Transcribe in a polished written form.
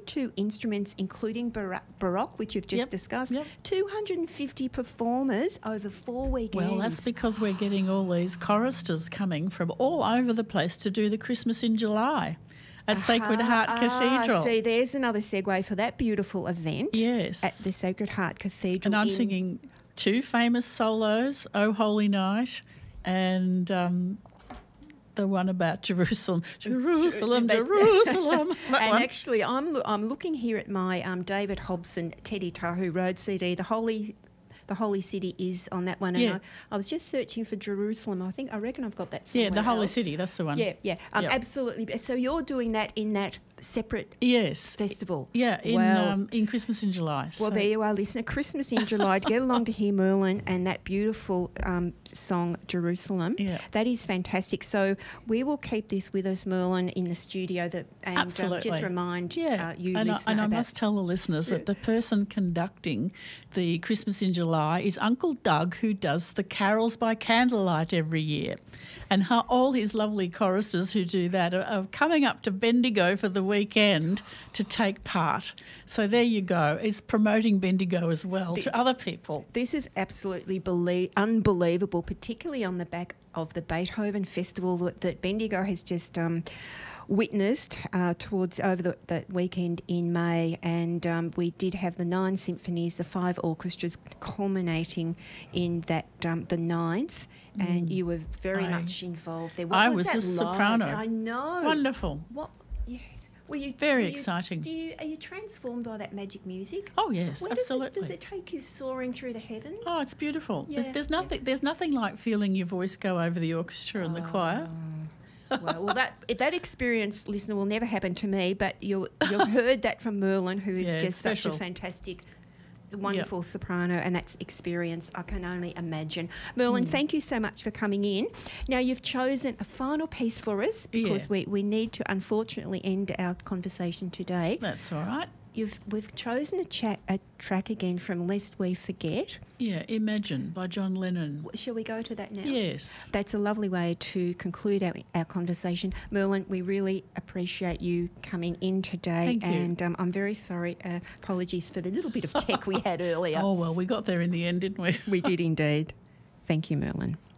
102 instruments, including Baroque, which you've just discussed, 250 performers over 4 weekends. Well, that's because we're getting all these choristers coming from all over the place to do the Christmas in July at Sacred Heart Cathedral. See, there's another segue for that beautiful event. Yes. At the Sacred Heart Cathedral. And I'm singing 2 famous solos, Oh Holy Night and the one about Jerusalem. Jerusalem, Jerusalem. And actually, I'm looking here at my David Hobson Teddy Tahu Road CD, The Holy City is on that one. And I was just searching for Jerusalem. I reckon I've got that somewhere. Yeah, the Holy City, that's the one. Yeah. Absolutely. So you're doing that in that separate festival? Yeah, in Christmas in July. Well, there you are, listener. Christmas in July. Get along to hear Merlin and that beautiful song, Jerusalem. Yeah. That is fantastic. So we will keep this with us, Merlin, in the studio and just remind you, listener. And I must tell the listeners that the person conducting the Christmas in July is Uncle Doug, who does the carols by candlelight every year. And all his lovely choristers who do that are coming up to Bendigo for the weekend to take part. So there you go. It's promoting Bendigo as well to other people. This is absolutely unbelievable, particularly on the back of the Beethoven Festival that Bendigo has just witnessed towards over that weekend in May, and we did have the 9 symphonies, the 5 orchestras culminating in that the 9th, and you were very much involved there. I was a soprano. I know. Wonderful. What? Yes. Very exciting. Are you transformed by that magic music? Oh yes, absolutely. Does it take you soaring through the heavens? Oh, it's beautiful. Yeah. There's nothing like feeling your voice go over the orchestra and the choir. Well, that experience, listener, will never happen to me. But you've heard that from Merlin, who is just special. such a fantastic, wonderful soprano, and that's experience I can only imagine. Merlin, thank you so much for coming in. Now, you've chosen a final piece for us because we need to unfortunately end our conversation today. That's all right. We've chosen a track again from Lest We Forget. Yeah, Imagine by John Lennon. Shall we go to that now? Yes. That's a lovely way to conclude our conversation. Merlin, we really appreciate you coming in today. Thank you. And I'm very sorry. Apologies for the little bit of tech we had earlier. Oh, well, we got there in the end, didn't we? We did indeed. Thank you, Merlin.